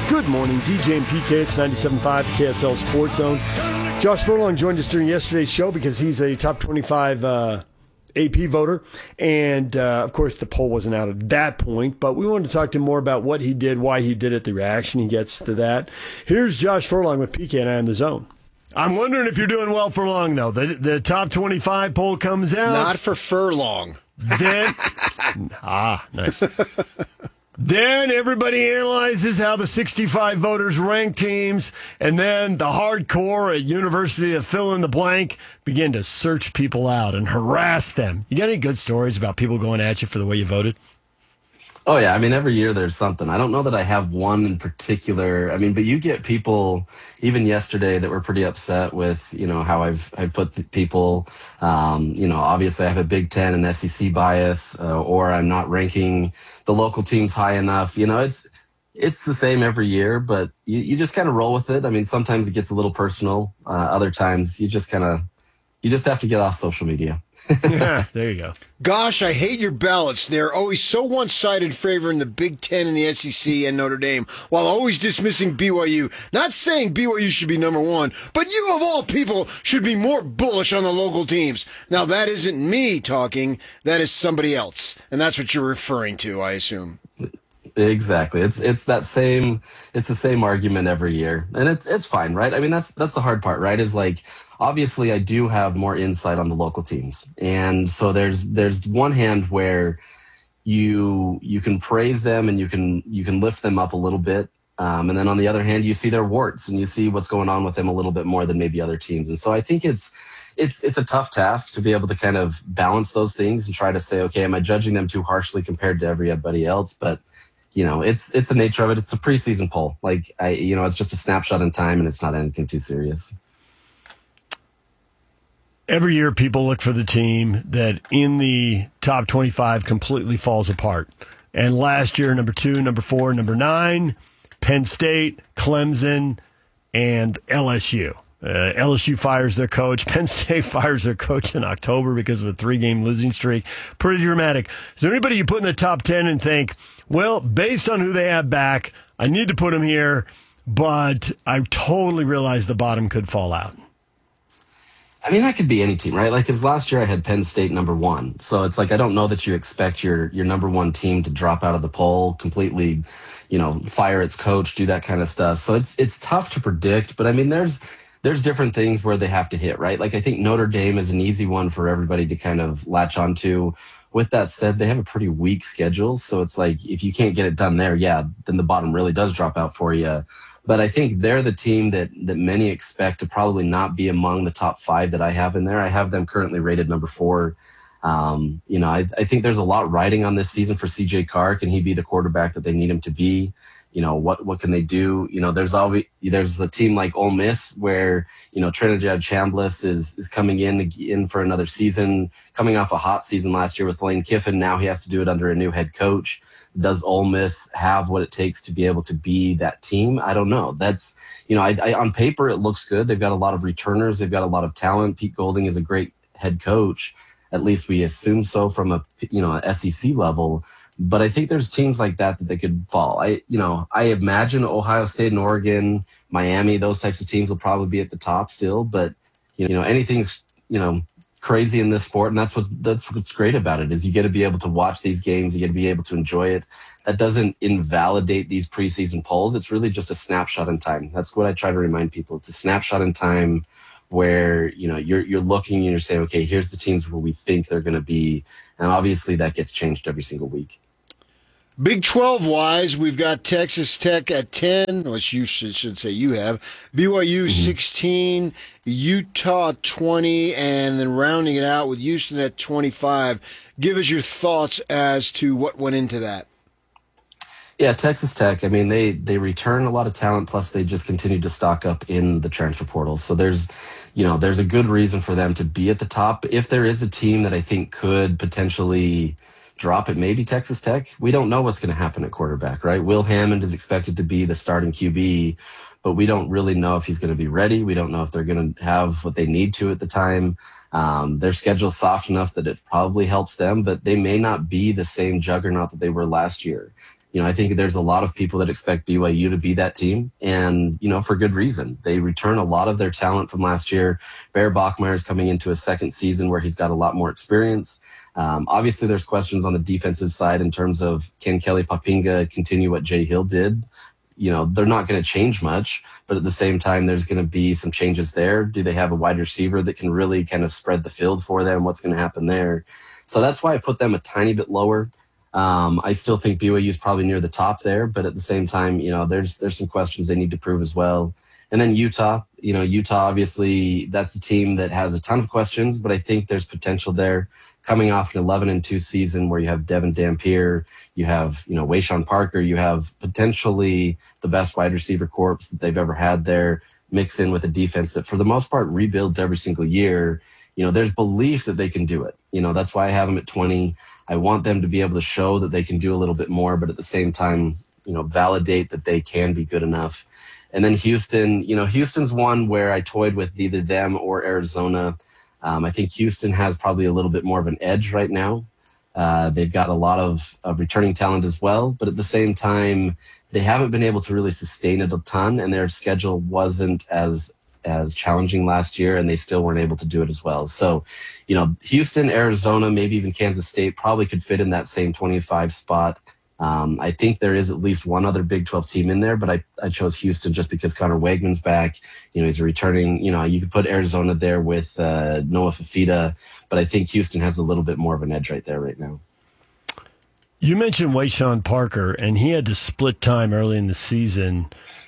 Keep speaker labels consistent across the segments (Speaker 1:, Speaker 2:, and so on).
Speaker 1: Good morning, DJ and PK. It's 97.5 KSL Sports Zone. Josh Furlong joined us during yesterday's show because he's a top 25 AP voter. And, of course, the poll wasn't out at that point. But we wanted to talk to him more about what he did, why he did it, the reaction he gets to that. Here's Josh Furlong with PK and I in the zone. I'm wondering if you're doing well, Furlong, though. The top 25 poll comes out.
Speaker 2: Not for Furlong.
Speaker 1: Then, nice. Then everybody analyzes how the 65 voters rank teams, and then the hardcore at University of Fill in the Blank begin to search people out and harass them. You got any good stories about people going at you for the way you voted?
Speaker 3: Oh, yeah. I mean, every year there's something. I don't know that I have one in particular. I mean, but you get people, even yesterday, that were pretty upset with, how I've put the people. Obviously I have a Big Ten and SEC bias, or I'm not ranking the local teams high enough. It's the same every year, but you just kind of roll with it. I mean, sometimes it gets a little personal. Other times you just have to get off social media.
Speaker 1: Yeah, there you go.
Speaker 2: Gosh, I hate your ballots. They're always so one-sided, favoring the Big Ten and the SEC and Notre Dame, while always dismissing BYU. Not saying BYU should be number one, but you, of all people, should be more bullish on the local teams. Now, that isn't me talking. That is somebody else. And that's what you're referring to, I assume.
Speaker 3: Exactly. It's the same argument every year. And it's fine, right? I mean, that's the hard part, right? Is like, obviously I do have more insight on the local teams. And so there's one hand where you can praise them and you can lift them up a little bit. And then on the other hand, you see their warts and you see what's going on with them a little bit more than maybe other teams. And so I think it's a tough task to be able to kind of balance those things and try to say, okay, am I judging them too harshly compared to everybody else? But it's the nature of it. It's a preseason poll. Like it's just a snapshot in time and it's not anything too serious.
Speaker 1: Every year people look for the team that in the top 25 completely falls apart. And last year, number 2, number 4, number 9, Penn State, Clemson, and LSU. LSU fires their coach. Penn State fires their coach in October because of a 3-game losing streak. Pretty dramatic. Is there anybody you put in the top 10 and think, well, based on who they have back, I need to put them here, but I totally realize the bottom could fall out?
Speaker 3: I mean, that could be any team, right? Like, because last year I had Penn State number 1. So it's like, I don't know that you expect your number 1 team to drop out of the poll completely, fire its coach, do that kind of stuff. So it's tough to predict, but I mean, there's different things where they have to hit, right? Like, I think Notre Dame is an easy one for everybody to kind of latch onto. With that said, they have a pretty weak schedule. So it's like, if you can't get it done there, then the bottom really does drop out for you. But I think they're the team that many expect to probably not be among the top 5 that I have in there. I have them currently rated number 4. I think there's a lot riding on this season for CJ Carr. Can he be the quarterback that they need him to be? What can they do? There's a team like Ole Miss where, Trinidad Chambliss is coming in for another season, coming off a hot season last year with Lane Kiffin. Now he has to do it under a new head coach. Does Ole Miss have what it takes to be able to be that team? I don't know. That's, on paper, it looks good. They've got a lot of returners. They've got a lot of talent. Pete Golding is a great head coach. At least we assume so from a SEC level. But I think there's teams like that they could fall. I imagine Ohio State and Oregon, Miami, those types of teams will probably be at the top still. But, anything's, crazy in this sport. And that's what's great about it is you get to be able to watch these games. You get to be able to enjoy it. That doesn't invalidate these preseason polls. It's really just a snapshot in time. That's what I try to remind people. It's a snapshot in time where, you're looking and you're saying, okay, here's the teams where we think they're going to be. And obviously that gets changed every single week.
Speaker 2: Big 12-wise, we've got Texas Tech at 10, which you should say you have, BYU 16, Utah 20, and then rounding it out with Houston at 25. Give us your thoughts as to what went into that.
Speaker 3: Yeah, Texas Tech, I mean, they return a lot of talent, plus they just continue to stock up in the transfer portal. So there's a good reason for them to be at the top. If there is a team that I think could potentially drop it, maybe Texas Tech. We don't know what's going to happen at quarterback, right? Will Hammond is expected to be the starting QB, but we don't really know if he's going to be ready. We don't know if they're going to have what they need to at the time. Their schedule's soft enough that it probably helps them, but they may not be the same juggernaut that they were last year. I think there's a lot of people that expect BYU to be that team, and, for good reason. They return a lot of their talent from last year. Bear Bachmeier is coming into a second season where he's got a lot more experience. Obviously, there's questions on the defensive side in terms of, can Kelly Papinga continue what Jay Hill did? They're not going to change much, but at the same time, there's going to be some changes there. Do they have a wide receiver that can really kind of spread the field for them? What's going to happen there? So that's why I put them a tiny bit lower. I still think BYU is probably near the top there, but at the same time, there's some questions they need to prove as well. And then Utah, obviously that's a team that has a ton of questions, but I think there's potential there, coming off an 11-2 season where you have Devin Dampier, you have, Wayshawn Parker, you have potentially the best wide receiver corps that they've ever had there, mixed in with a defense that for the most part rebuilds every single year. There's belief that they can do it. That's why I have them at 20. I want them to be able to show that they can do a little bit more, but at the same time, validate that they can be good enough. And then Houston, Houston's one where I toyed with either them or Arizona. I think Houston has probably a little bit more of an edge right now. They've got a lot of returning talent as well, but at the same time, they haven't been able to really sustain it a ton, and their schedule wasn't as challenging last year, and they still weren't able to do it as well. So, Houston, Arizona, maybe even Kansas State probably could fit in that same 25 spot. I think there is at least one other Big 12 team in there, but I chose Houston just because Connor Wegman's back. He's returning. You could put Arizona there with Noah Fafita, but I think Houston has a little bit more of an edge right there right now.
Speaker 1: You mentioned Wayshawn Parker, and he had to split time early in the season.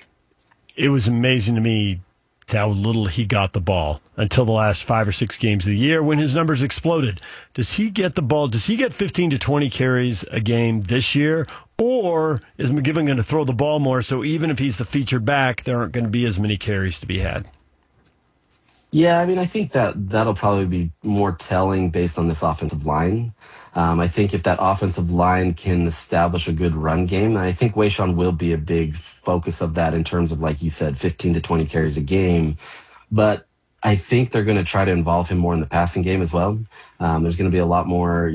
Speaker 1: It was amazing to me how little he got the ball until the last 5 or 6 games of the year when his numbers exploded. Does he get the ball? Does he get 15 to 20 carries a game this year? Or is McGiven going to throw the ball more, so even if he's the featured back, there aren't going to be as many carries to be had?
Speaker 3: Yeah, I think that'll probably be more telling based on this offensive line. I think if that offensive line can establish a good run game, I think Wayshawn will be a big focus of that in terms of, like you said, 15 to 20 carries a game. But I think they're going to try to involve him more in the passing game as well. There's going to be a lot more,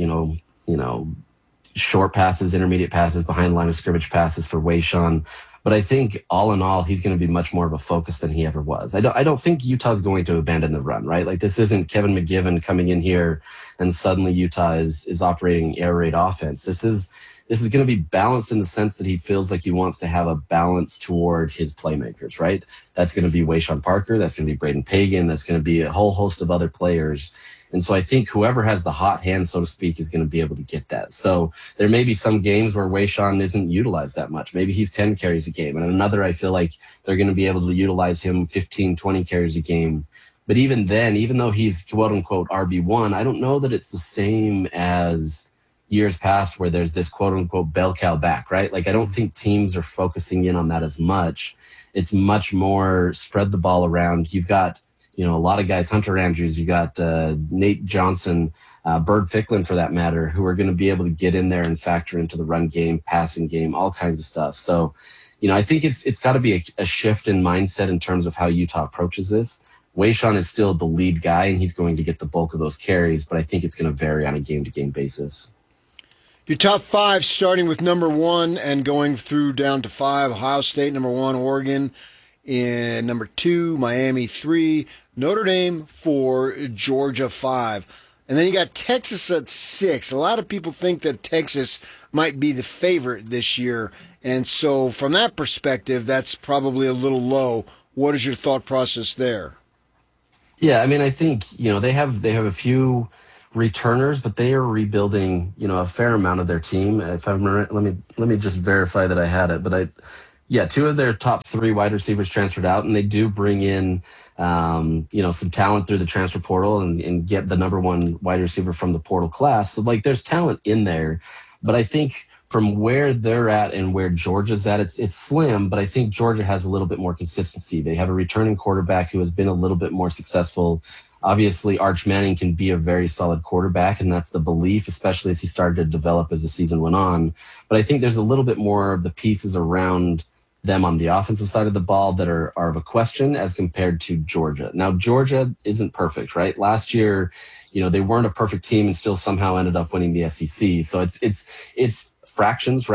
Speaker 3: short passes, intermediate passes, behind the line of scrimmage passes for Wayshawn. But I think all in all, he's going to be much more of a focus than he ever was. I don't think Utah's going to abandon the run, right? Like, this isn't Kevin McGiven coming in here and suddenly Utah is operating air raid offense. This is going to be balanced in the sense that he feels like he wants to have a balance toward his playmakers, right? That's going to be Wayshawn Parker. That's going to be Braden Pagan. That's going to be a whole host of other players. And so I think whoever has the hot hand, so to speak, is going to be able to get that. So there may be some games where Wayshawn isn't utilized that much. Maybe he's 10 carries a game. And another, I feel like they're going to be able to utilize him 15, 20 carries a game. But even then, even though he's quote-unquote RB1, I don't know that it's the same as years past where there's this quote-unquote bell cow back, right? Like, I don't think teams are focusing in on that as much. It's much more spread the ball around. You've got a lot of guys, Hunter Andrews, you got Nate Johnson, Bird Ficklin for that matter, who are going to be able to get in there and factor into the run game, passing game, all kinds of stuff. So, I think it's got to be a shift in mindset in terms of how Utah approaches this. Wayshawn is still the lead guy, and he's going to get the bulk of those carries, but I think it's going to vary on a game-to-game basis.
Speaker 2: Your top 5, starting with number 1 and going through down to 5, Ohio State, number 1, Oregon, in number 2, Miami 3, Notre Dame 4, Georgia 5. And then you got Texas at 6. A lot of people think that Texas might be the favorite this year. And so from that perspective, that's probably a little low. What is your thought process there?
Speaker 3: Yeah, I think, they have a few returners, but they are rebuilding, a fair amount of their team. If I'm let me just verify that I had it, but 2 of their top 3 wide receivers transferred out, and they do bring in, some talent through the transfer portal and get the number 1 wide receiver from the portal class. So, there's talent in there, but I think from where they're at and where Georgia's at, it's slim, but I think Georgia has a little bit more consistency. They have a returning quarterback who has been a little bit more successful. Obviously, Arch Manning can be a very solid quarterback, and that's the belief, especially as he started to develop as the season went on. But I think there's a little bit more of the pieces around them on the offensive side of the ball that are of a question as compared to Georgia. Now, Georgia isn't perfect, right? Last year, they weren't a perfect team and still somehow ended up winning the SEC. So it's fractions, right?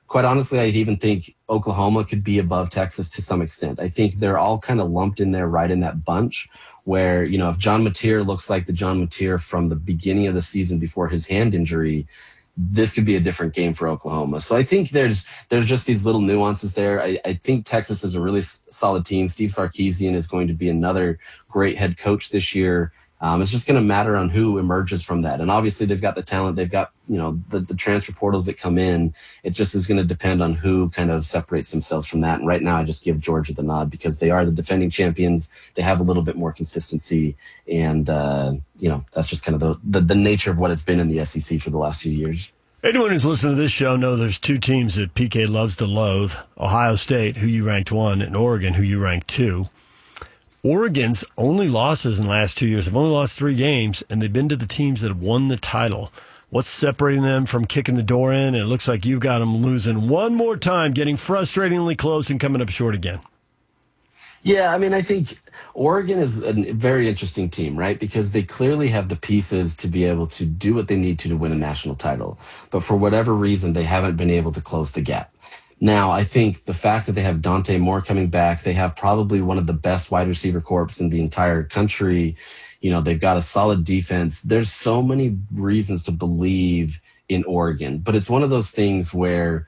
Speaker 3: quite honestly, I even think Oklahoma could be above Texas to some extent. I think they're all kind of lumped in there right in that bunch where, if John Mateer looks like the John Mateer from the beginning of the season before his hand injury, this could be a different game for Oklahoma. So I think there's just these little nuances there. I think Texas is a really solid team. Steve Sarkisian is going to be another great head coach this year. It's just going to matter on who emerges from that. And obviously they've got the talent. They've got, the transfer portals that come in. It just is going to depend on who kind of separates themselves from that. And right now I just give Georgia the nod because they are the defending champions. They have a little bit more consistency. And, that's just kind of the nature of what it's been in the SEC for the last few years.
Speaker 1: Anyone who's listened to this show know there's two teams that PK loves to loathe. Ohio State, who you ranked 1, and Oregon, who you ranked 2. Oregon's only losses in the last 2 years have only lost 3 games, and they've been to the teams that have won the title. What's separating them from kicking the door in? It looks like you've got them losing one more time, getting frustratingly close and coming up short again.
Speaker 3: Yeah, I think Oregon is a very interesting team, right? Because they clearly have the pieces to be able to do what they need to win a national title. But for whatever reason, they haven't been able to close the gap. Now, I think the fact that they have Dante Moore coming back, they have probably one of the best wide receiver corps in the entire country. They've got a solid defense. There's so many reasons to believe in Oregon, but it's one of those things where,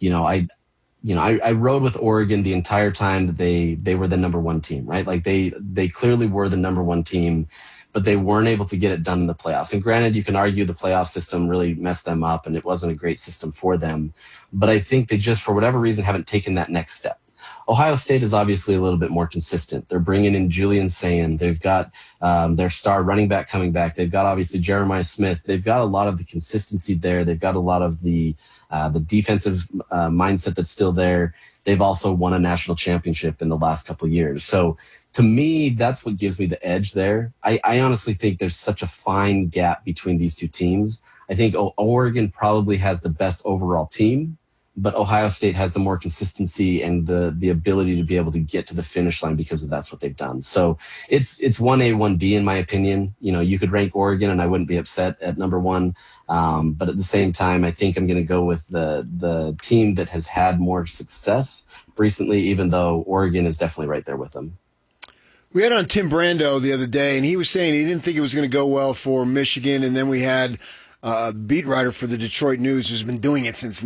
Speaker 3: I rode with Oregon the entire time that they were the number 1 team, right? Like they clearly were the number 1 team, but they weren't able to get it done in the playoffs. And granted, you can argue the playoff system really messed them up and it wasn't a great system for them. But I think they just, for whatever reason, haven't taken that next step. Ohio State is obviously a little bit more consistent. They're bringing in Julian Sayin. They've got their star running back coming back. They've got obviously Jeremiah Smith. They've got a lot of the consistency there. They've got a lot of the defensive mindset that's still there. They've also won a national championship in the last couple of years. So to me, that's what gives me the edge there. I honestly think there's such a fine gap between these two teams. I think Oregon probably has the best overall team, but Ohio State has the more consistency and the ability to be able to get to the finish line because that's what they've done. So it's 1A, 1B in my opinion. You could rank Oregon and I wouldn't be upset at number 1. But at the same time, I think I'm going to go with the team that has had more success recently, even though Oregon is definitely right there with them.
Speaker 2: We had on Tim Brando the other day, and he was saying he didn't think it was going to go well for Michigan. And then we had the beat writer for the Detroit News who's been doing it since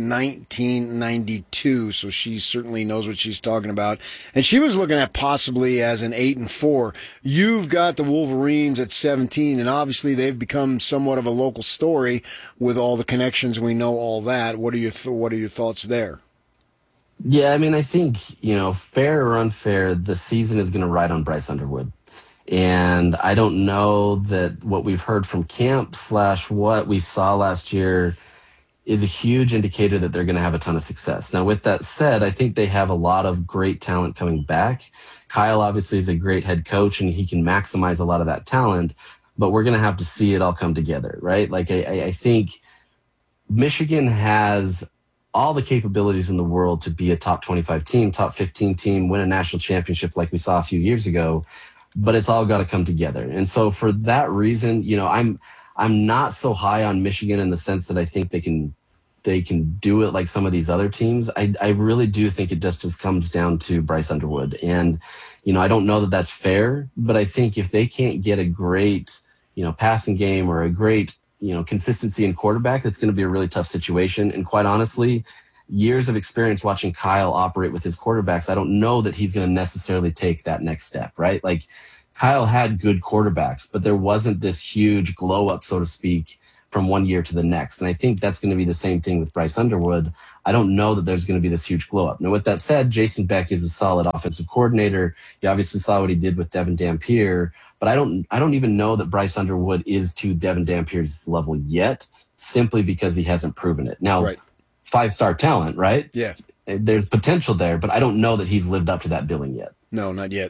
Speaker 2: 1992, so she certainly knows what she's talking about. And she was looking at possibly as an 8-4. You've got the Wolverines at 17, and obviously they've become somewhat of a local story with all the connections. We know all that. What are your thoughts there?
Speaker 3: Yeah, I think, fair or unfair, the season is going to ride on Bryce Underwood. And I don't know that what we've heard from camp / what we saw last year is a huge indicator that they're going to have a ton of success. Now, with that said, I think they have a lot of great talent coming back. Kyle obviously is a great head coach and he can maximize a lot of that talent, but we're going to have to see it all come together, right? Like I think Michigan has all the capabilities in the world to be a top 25 team, top 15 team, win a national championship like we saw a few years ago, but it's all got to come together. And so for that reason, I'm not so high on Michigan in the sense that I think they can do it like some of these other teams. I really do think it just comes down to Bryce Underwood. And, I don't know that that's fair, but I think if they can't get a great, passing game or a great, consistency in quarterback, that's going to be a really tough situation. And quite honestly, years of experience watching Kyle operate with his quarterbacks, I don't know that he's going to necessarily take that next step, right? Like Kyle had good quarterbacks, but there wasn't this huge glow up, so to speak, from one year to the next. And I think that's going to be the same thing with Bryce Underwood. I don't know that there's going to be this huge glow up. Now, with that said, Jason Beck is a solid offensive coordinator. You obviously saw what he did with Devin Dampier, but I don't even know that Bryce Underwood is to Devin Dampier's level yet, simply because he hasn't proven it. Now,
Speaker 2: right.
Speaker 3: 5-star talent, right?
Speaker 2: Yeah.
Speaker 3: There's potential there, but I don't know that he's lived up to that billing yet.
Speaker 2: No, not yet.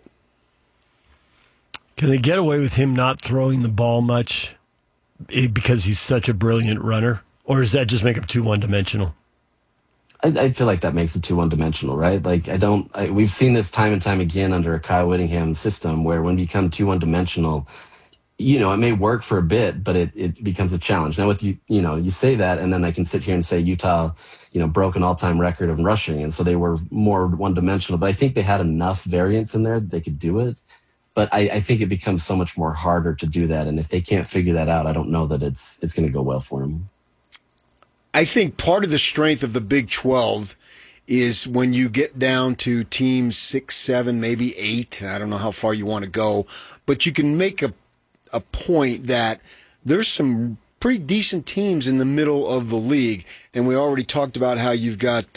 Speaker 1: Can they get away with him not throwing the ball much because he's such a brilliant runner? Or does that just make him too one-dimensional?
Speaker 3: I feel like that makes it too one-dimensional, right? Like we've seen this time and time again under a Kyle Whittingham system where when you become too one-dimensional, it may work for a bit, but it becomes a challenge. Now with you say that, and then I can sit here and say Utah, broke an all-time record of rushing. And so they were more one-dimensional. But I think they had enough variance in there that they could do it. But I think it becomes so much more harder to do that. And if they can't figure that out, I don't know that it's going to go well for them.
Speaker 2: I think part of the strength of the Big 12 is when you get down to teams 6, 7, maybe 8. I don't know how far you want to go, but you can make a point that there's some pretty decent teams in the middle of the league. And we already talked about how you've got,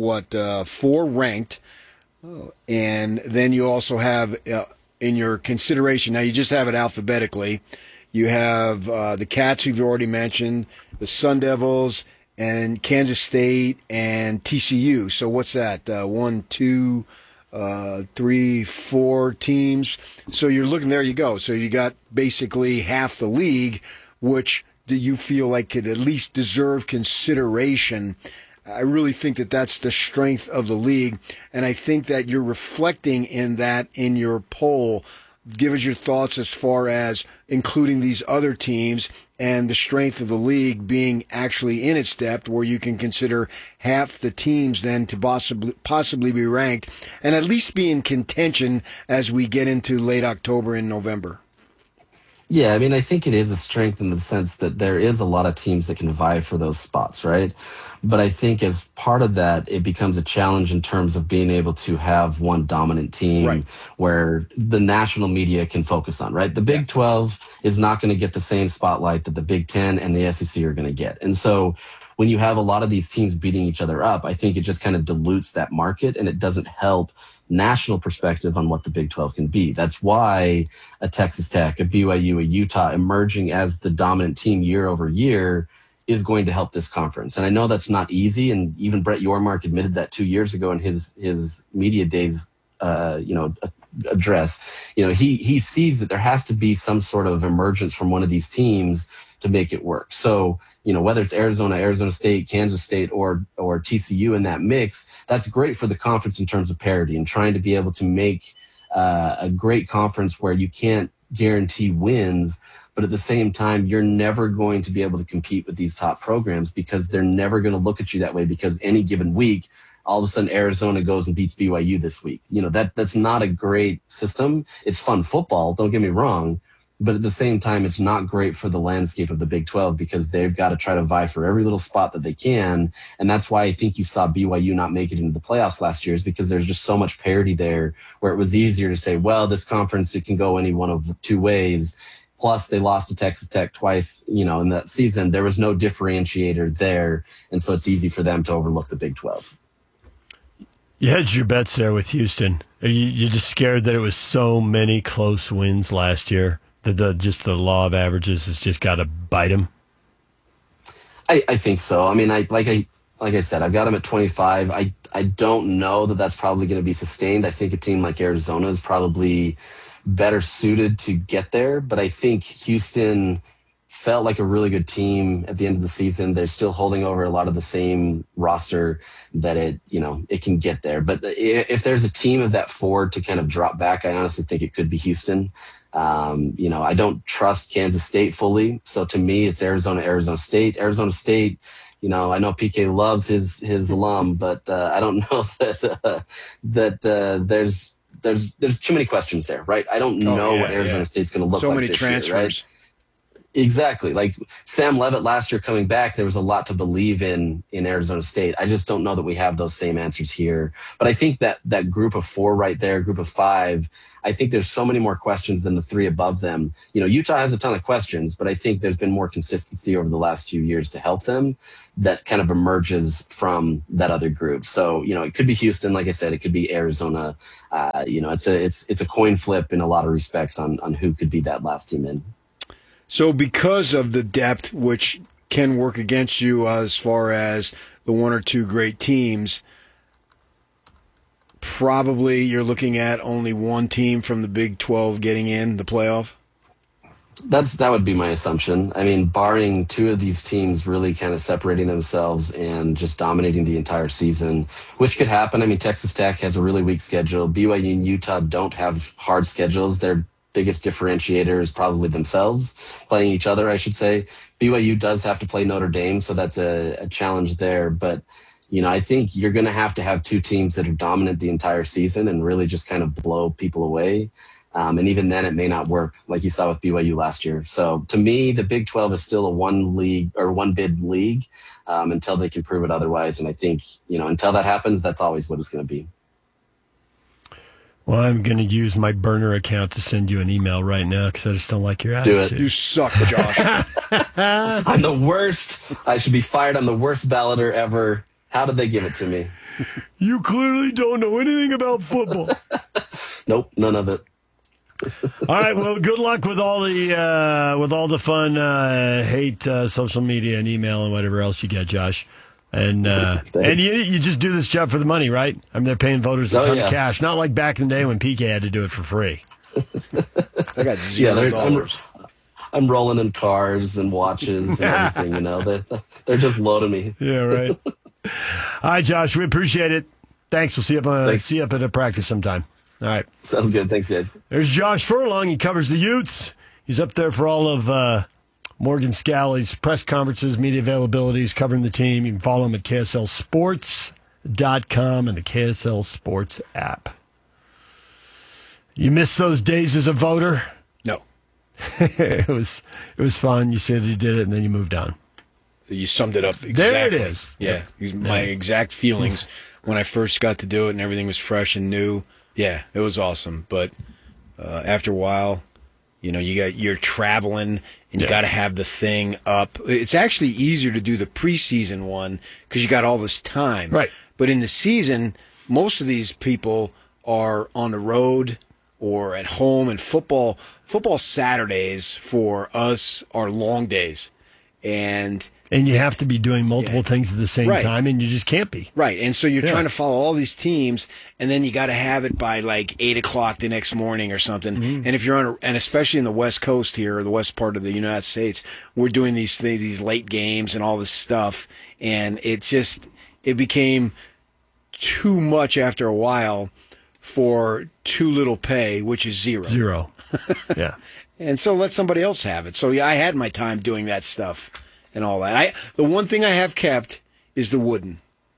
Speaker 2: 4 ranked. And then you also have in your consideration, now you just have it alphabetically, you have the Cats, who've already mentioned, the Sun Devils, and Kansas State and TCU. So what's that? 1, 2, 3, 4 teams. So you're looking, there you go. So you got basically half the league, which do you feel like could at least deserve consideration? I really think that that's the strength of the league, and I think that you're reflecting in that in your poll. Give us your thoughts as far as including these other teams and the strength of the league being actually in its depth, where you can consider half the teams then to possibly be ranked and at least be in contention as we get into late October and November.
Speaker 3: Yeah, I mean, I think it is a strength in the sense that there is a lot of teams that can vie for those spots, right? But I think as part of that, it becomes a challenge in terms of being able to have one dominant team, right, where the national media can focus on, right? The Big 12 is not going to get the same spotlight that the Big 10 and the SEC are going to get. And so when you have a lot of these teams beating each other up, I think it just kind of dilutes that market, and it doesn't help national perspective on what the Big 12 can be. That's why a Texas Tech, a BYU, a Utah emerging as the dominant team year over year is going to help this conference. And I know that's not easy. And even Brett Yormark admitted that 2 years ago in his media days, address. He sees that there has to be some sort of emergence from one of these teams to make it work. So, whether it's Arizona State, Kansas State, or TCU in that mix, that's great for the conference in terms of parity and trying to be able to make a great conference where you can't guarantee wins, but at the same time, you're never going to be able to compete with these top programs because they're never going to look at you that way, because any given week, all of a sudden Arizona goes and beats BYU this week. That's not a great system. It's fun football, don't get me wrong, but at the same time, it's not great for the landscape of the Big 12 because they've got to try to vie for every little spot that they can. And that's why I think you saw BYU not make it into the playoffs last year, is because there's just so much parity there where it was easier to say, well, this conference, it can go any one of two ways. Plus, they lost to Texas Tech twice, in that season. There was no differentiator there. And so it's easy for them to overlook the Big 12.
Speaker 1: You hedged your bets there with Houston. Are you just scared that it was so many close wins last year that the law of averages has just got to bite them?
Speaker 3: I think so. I mean, like I said, I've got them at 25. I don't know that that's probably going to be sustained. I think a team like Arizona is probably better suited to get there, but I think Houston felt like a really good team at the end of the season. They're still holding over a lot of the same roster that it can get there. But if there's a team of that forward to kind of drop back, I honestly think it could be Houston. I don't trust Kansas State fully. So to me, it's Arizona State. Arizona State, I know PK loves his alum, but I don't know that there's too many questions there, right? I don't know what Arizona State's going to look like.
Speaker 2: So many transfers.
Speaker 3: Year, right? Exactly. Like Sam Levitt last year coming back, there was a lot to believe in Arizona State. I just don't know that we have those same answers here. But I think that group of 4 right there, group of 5, I think there's so many more questions than the 3 above them. Utah has a ton of questions, but I think there's been more consistency over the last few years to help them that kind of emerges from that other group. So, it could be Houston, like I said, it could be Arizona. It's a coin flip in a lot of respects on who could be that last team in.
Speaker 2: So because of the depth, which can work against you as far as the 1 or 2 great teams, probably you're looking at only one team from the Big 12 getting in the playoff?
Speaker 3: That would be my assumption. I mean, barring 2 of these teams really kind of separating themselves and just dominating the entire season, which could happen. I mean, Texas Tech has a really weak schedule. BYU and Utah don't have hard schedules. They're biggest differentiator is probably themselves playing each other, I should say. BYU does have to play Notre Dame, so that's a challenge there. But, I think you're going to have two teams that are dominant the entire season and really just kind of blow people away. And even then it may not work like you saw with BYU last year. So to me, the Big 12 is still a one bid league until they can prove it otherwise. And I think, until that happens, that's always what it's going to be.
Speaker 1: Well, I'm going to use my burner account to send you an email right now because I just don't like your attitude.
Speaker 3: Do it.
Speaker 2: You suck, Josh.
Speaker 3: I'm the worst. I should be fired. I'm the worst balloter ever. How did they give it to me?
Speaker 1: You clearly don't know anything about football.
Speaker 3: Nope, none of it.
Speaker 1: All right. Well, good luck with all the fun, hate, social media and email and whatever else you get, Josh. And you just do this job for the money, right? I mean, they're paying voters a ton of cash, not like back in the day when PK had to do it for free.
Speaker 2: I got $0.
Speaker 3: I'm rolling in cars and watches and everything. They're just loading me.
Speaker 1: Yeah, right. All right, Josh, we appreciate it. Thanks. We'll see you up at a practice sometime. All right.
Speaker 3: Sounds good. Thanks, guys.
Speaker 1: There's Josh Furlong. He covers the Utes. He's up there for all of Morgan Scalley's press conferences, media availabilities, covering the team. You can follow him at KSLSports.com and the KSL Sports app. You miss those days as a voter?
Speaker 2: No.
Speaker 1: It was fun. You said you did it, and then you moved on.
Speaker 2: You summed it up exactly.
Speaker 1: There it is.
Speaker 2: Yeah. My exact feelings when I first got to do it and everything was fresh and new. Yeah, it was awesome. But after a while, you're traveling and you got to have the thing up. It's actually easier to do the preseason one because you got all this time.
Speaker 1: Right.
Speaker 2: But in the season, most of these people are on the road or at home, and football Saturdays for us are long days. And
Speaker 1: you have to be doing multiple things at the same time, and you just can't be.
Speaker 2: Right. And so you're trying to follow all these teams, and then you got to have it by like 8 o'clock the next morning or something. Mm-hmm. And if you're and especially in the West Coast here, or the west part of the United States, we're doing these late games and all this stuff. And it became too much after a while for too little pay, which is zero. Yeah. And so let somebody else have it. So I had my time doing that stuff and all that. The one thing I have kept is the Wooden,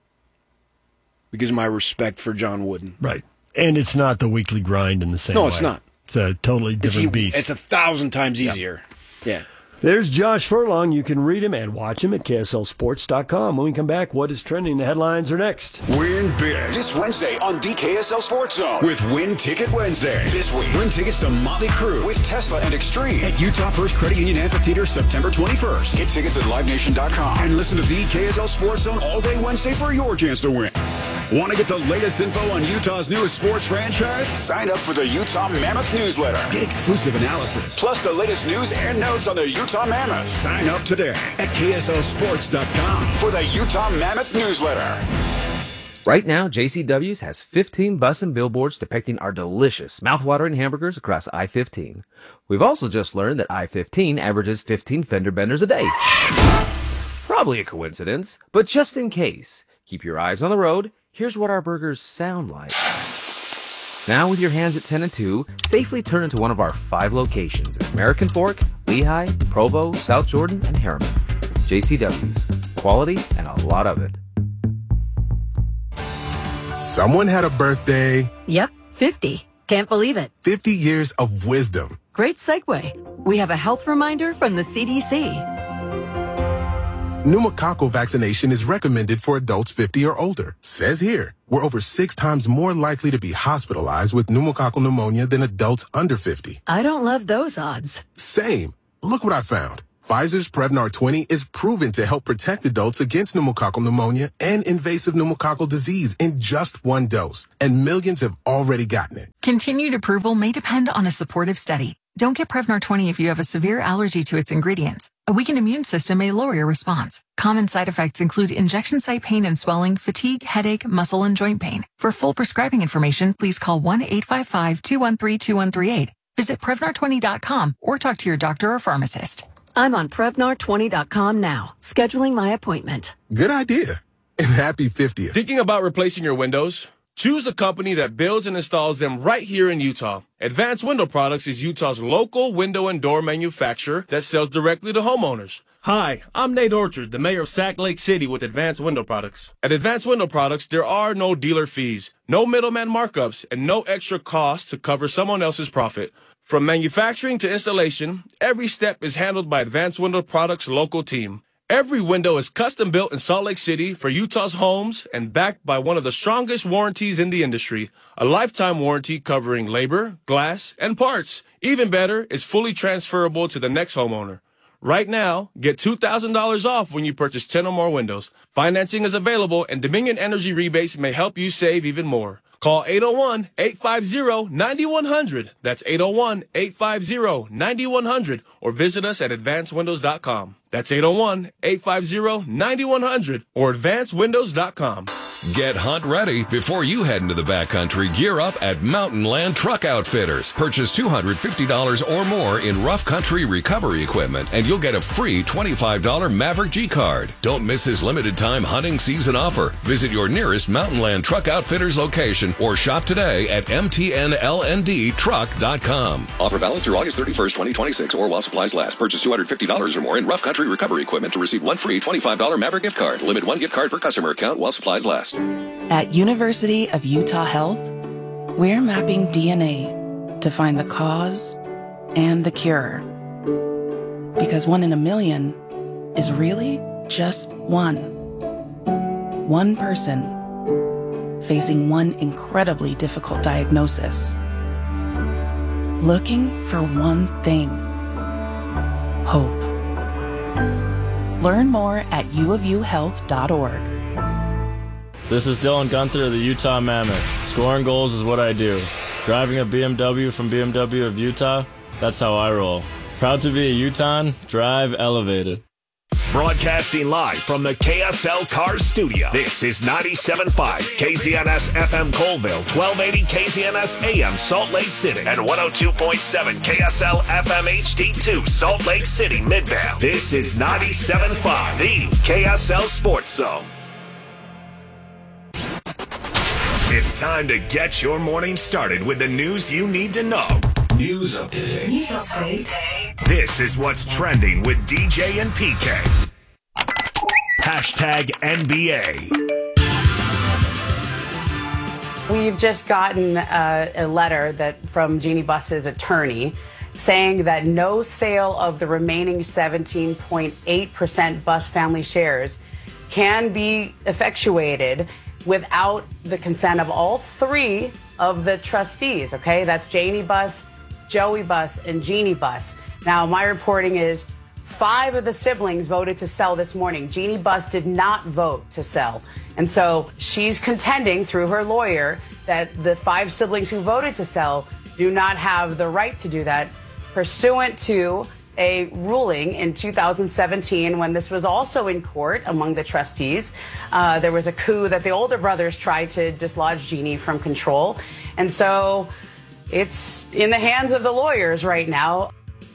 Speaker 2: because of my respect for John Wooden.
Speaker 1: Right. And it's not the weekly grind in the same way.
Speaker 2: No, it's not.
Speaker 1: It's a totally different beast.
Speaker 2: It's 1,000 times easier. Yeah.
Speaker 1: There's Josh Furlong. You can read him and watch him at KSLSports.com. When we come back, what is trending? The headlines are next.
Speaker 4: Win big this Wednesday on the KSL Sports Zone with Win Ticket Wednesday. This week, win tickets to Motley Crue with Tesla and Extreme at Utah First Credit Union Amphitheater September 21st. Get tickets at LiveNation.com and listen to the KSL Sports Zone all day Wednesday for your chance to win. Want to get the latest info on Utah's newest sports franchise? Sign up for the Utah Mammoth newsletter. Get exclusive analysis, plus the latest news and notes on the Utah Mammoth. Sign up today at KSLSports.com for the Utah Mammoth newsletter.
Speaker 5: Right now, JCW's has 15 bus and billboards depicting our delicious, mouthwatering hamburgers across I-15. We've also just learned that I-15 averages 15 fender benders a day. Probably a coincidence, but just in case, keep your eyes on the road. Here's what our burgers sound like. Now with your hands at 10 and 2, safely turn into one of our 5 locations at American Fork, Lehigh, Provo, South Jordan, and Harriman. JCW's. Quality and a lot of it.
Speaker 6: Someone had a birthday.
Speaker 7: Yep, 50. Can't believe it.
Speaker 6: 50 years of wisdom.
Speaker 7: Great segue. We have a health reminder from the CDC.
Speaker 6: Pneumococcal vaccination is recommended for adults 50 or older. Says here, we're over 6 times more likely to be hospitalized with pneumococcal pneumonia than adults under 50.
Speaker 7: I don't love those odds.
Speaker 6: Same. Look what I found. Pfizer's Prevnar 20 is proven to help protect adults against pneumococcal pneumonia and invasive pneumococcal disease in just 1 dose. And millions have already gotten it.
Speaker 8: Continued approval may depend on a supportive study. Don't get Prevnar 20 if you have a severe allergy to its ingredients. A weakened immune system may lower your response. Common side effects include injection site pain and swelling, fatigue, headache, muscle, and joint pain. For full prescribing information, please call 1-855-213-2138. Visit Prevnar20.com or talk to your doctor or pharmacist.
Speaker 7: I'm on Prevnar20.com now, scheduling my appointment.
Speaker 6: Good idea. And happy 50th.
Speaker 9: Thinking about replacing your windows? Choose a company that builds and installs them right here in Utah. Advanced Window Products is Utah's local window and door manufacturer that sells directly to homeowners. Hi, I'm Nate Orchard, the mayor of Sac Lake City with Advanced Window Products. At Advanced Window Products, there are no dealer fees, no middleman markups, and no extra costs to cover someone else's profit. From manufacturing to installation, every step is handled by Advanced Window Products' local team. Every window is custom built in Salt Lake City for Utah's homes and backed by one of the strongest warranties in the industry, a lifetime warranty covering labor, glass, and parts. Even better, it's fully transferable to the next homeowner. Right now, get $2,000 off when you purchase 10 or more windows. Financing is available, and Dominion Energy rebates may help you save even more. Call 801-850-9100. That's 801-850-9100. Or visit us at advancedwindows.com. That's 801-850-9100 or advancedwindows.com.
Speaker 10: Get hunt ready before you head into the backcountry. Gear up at Mountain Land Truck Outfitters. Purchase $250 or more in rough country recovery equipment, and you'll get a free $25 Maverick G card. Don't miss his limited time hunting season offer. Visit your nearest Mountain Land Truck Outfitters location or shop today at mtnlndtruck.com. Offer valid through August 31st, 2026, or while supplies last. Purchase $250 or more in rough country recovery equipment to receive one free $25 Maverick gift card. Limit one gift card per customer account while supplies last.
Speaker 11: At University of Utah Health, we're mapping DNA to find the cause and the cure. Because 1 in a million is really just one. One person facing one incredibly difficult diagnosis. Looking for one thing: hope. Learn more at uofuhealth.org.
Speaker 12: This is Dylan Gunther of the Utah Mammoth. Scoring goals is what I do. Driving a BMW from BMW of Utah, that's how I roll. Proud to be a Utahn, drive elevated.
Speaker 13: Broadcasting live from the KSL Cars Studio. This is 97.5 KZNS FM Colville, 1280 KZNS AM Salt Lake City, and 102.7 KSL FM HD2 Salt Lake City Midvale. This is 97.5, the KSL Sports Zone. It's time to get your morning started with the news you need to know. News update. News update. This is what's trending with DJ and PK. Hashtag NBA.
Speaker 14: We've just gotten a letter from Jeannie Buss's attorney saying that no sale of the remaining 17.8% Buss family shares can be effectuated without the consent of all three of the trustees, okay? That's Janie Buss, Joey Buss, and Jeannie Buss. Now, my reporting is 5 of the siblings voted to sell this morning. Jeannie Buss did not vote to sell. And so she's contending through her lawyer that the 5 siblings who voted to sell do not have the right to do that, pursuant to a ruling in 2017 when this was also in court among the trustees. There was a coup that the older brothers tried to dislodge Jeannie from control. And so it's in the hands of the lawyers right now.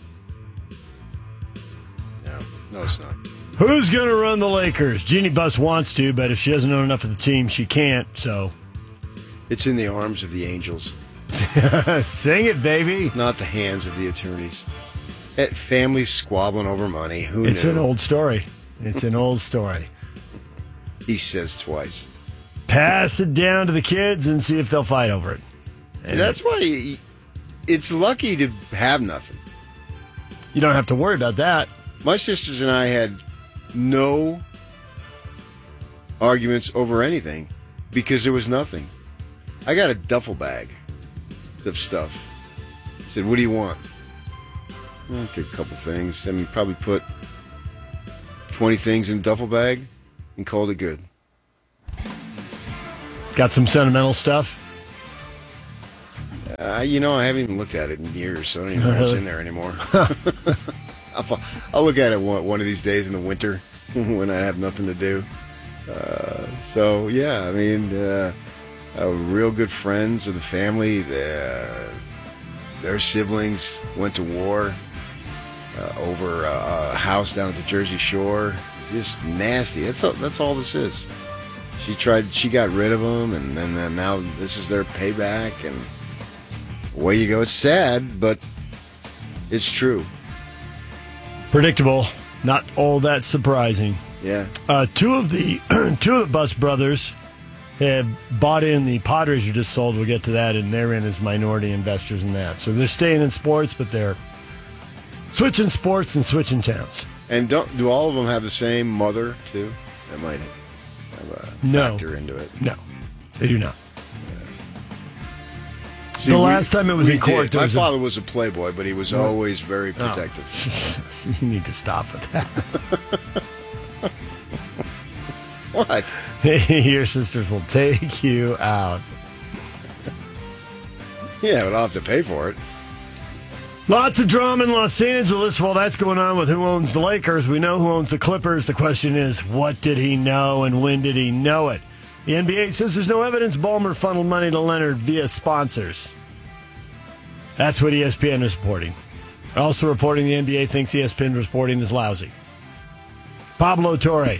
Speaker 2: No, it's not.
Speaker 1: Who's going to run the Lakers? Jeannie Buss wants to, but if she doesn't own enough of the team, she can't, so.
Speaker 2: It's in the arms of the angels.
Speaker 1: Sing it, baby.
Speaker 2: Not the hands of the attorneys. Families squabbling over money. Who knew?
Speaker 1: It's an old story. It's an old story.
Speaker 2: He says twice.
Speaker 1: Pass it down to the kids and see if they'll fight over it. And
Speaker 2: that's why it's lucky to have nothing.
Speaker 1: You don't have to worry about that.
Speaker 2: My sisters and I had no arguments over anything because there was nothing. I got a duffel bag of stuff. I said, what do you want? I took a couple things. I mean, probably put 20 things in a duffel bag and called it good. Got some sentimental stuff? I haven't even looked at it in years, so I don't even know what's in there anymore. I'll look at it one of these days in the winter when I have nothing to do. Real good friends of the family. Their siblings went to war over a house down at the Jersey Shore. Just nasty. That's all this is. She got rid of him, and then now this is their payback, and away you go. It's sad, but it's true.
Speaker 1: Predictable, not all that surprising.
Speaker 2: Yeah.
Speaker 1: Two of the Bus brothers have bought in the Padres who just sold. We'll get to that, and they're in as minority investors in that. So they're staying in sports, but they're switching sports and switching towns.
Speaker 2: And do all of them have the same mother too? That might have a factor into it.
Speaker 1: No, they do not.
Speaker 2: See,
Speaker 1: the last time it was in court,
Speaker 2: my father was a playboy, but he was always very protective.
Speaker 1: Oh. You need to stop with that.
Speaker 2: What?
Speaker 1: Your sisters will take you out.
Speaker 2: Yeah, but I'll have to pay for it.
Speaker 1: Lots of drama in Los Angeles. While that's going on with who owns the Lakers, we know who owns the Clippers. The question is, what did he know and when did he know it? The NBA says there's no evidence Ballmer funneled money to Leonard via sponsors. That's what ESPN is reporting. Also reporting the NBA thinks ESPN reporting is lousy. Pablo Torre